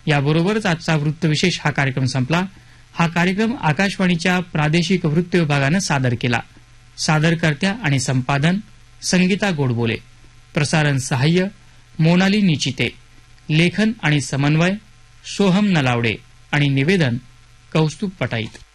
याबरोबरच आजचा वृत्तविशेष हा कार्यक्रम संपला. हा कार्यक्रम आकाशवाणीच्या प्रादेशिक वृत्त विभागानं सादर केला. सादरकर्त्या आणि संपादन संगीता गोडबोले. प्रसारण सहाय्य मोनाली निचिते. लेखन आणि समन्वय सोहम नलावडे आणि निवेदन कौस्तुभ पटाईत.